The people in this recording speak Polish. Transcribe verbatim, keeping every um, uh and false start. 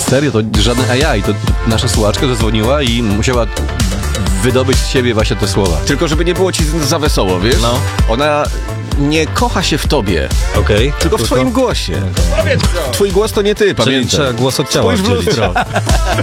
Serio, to żaden A I, to nasza słuchaczka zadzwoniła i musiała wydobyć z siebie właśnie te słowa. Tylko żeby nie było ci za wesoło, wiesz? No. Ona nie kocha się w tobie, Okej. tylko w twoim głosie. Twój głos to nie ty, Czyli pamiętaj. trzeba głos od ciała Spójrz w oddzielić. lustro.